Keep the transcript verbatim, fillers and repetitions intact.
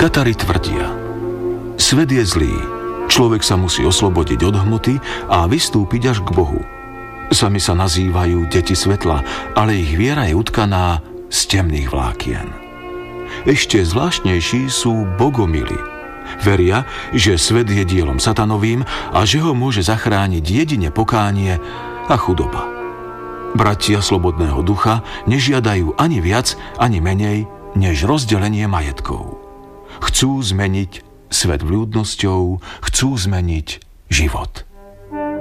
Tatari tvrdia: svet je zlý, človek sa musí oslobodiť od hmoty a vystúpiť až k Bohu. Sami sa nazývajú deti svetla, ale ich viera je utkaná z temných vlákien. Ešte zvláštnejší sú bogomili. Veria, že svet je dielom satanovým a že ho môže zachrániť jedine pokánie a chudoba. Bratia slobodného ducha nežiadajú ani viac, ani menej, než rozdelenie majetkov. Chcú zmeniť svet vľúdnosťou, chcú zmeniť život.